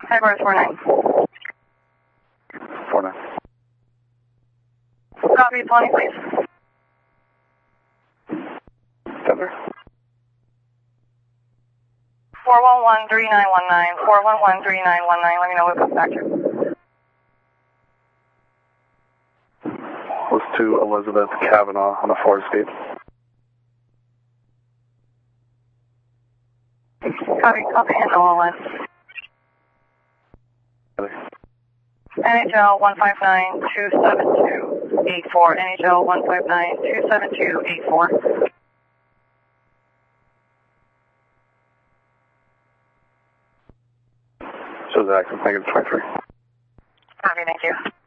Cyber 49. 49. Copy, Pawnee, please. Denver. 411-3919, 411-3919. Let me know what comes back to. Was to Elizabeth Kavanaugh on a 4-escape. Copy, NOLS. NHL 159-272-84, NHL 159-272-84. Shows access negative 23. Copy, thank you.